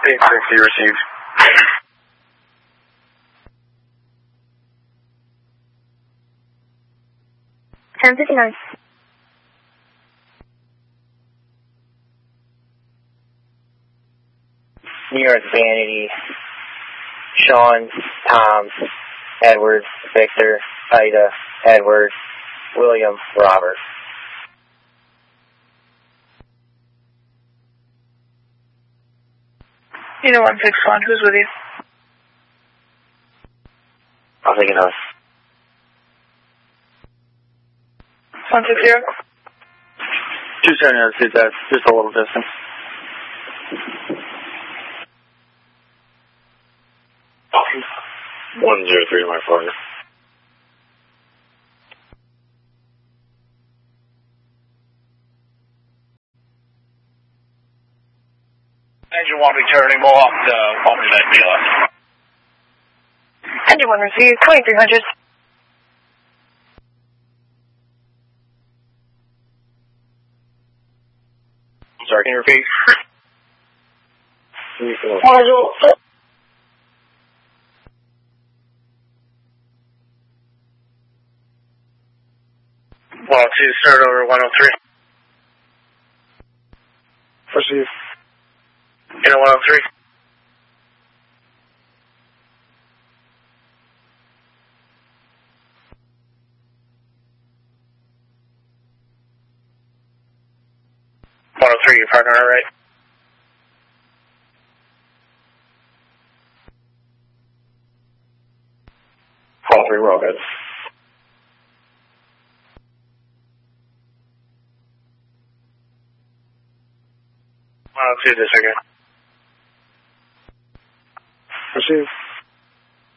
860 received. $10.59. New York Vanity, Sean, Tom, Edward, Victor, Ida, Edward, William, Robert. Unit 161, who's with you? I'm thinking of 160? 270, let's see that. Just a little distance. Awesome. 103, my partner. Engine 1 returning more off the that dealer. Engine 1 received 2300. Sorry, can you repeat? Well, 2, start over 103. Receive. Unit 103. Your partner, all right? All 3, we're all good. Let's do this again. Receive.